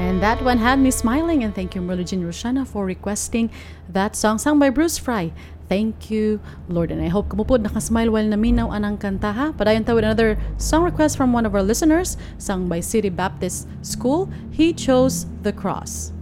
And that one had me smiling. And thank you, Merlo Jean Rosana, for requesting that song sung by Bruce Fry. Thank you, Lord. And I hope kumupod nakasmile while naminaw anang kanta ha. Padayon tayo with another song request from one of our listeners, sung by City Baptist School. He chose the cross.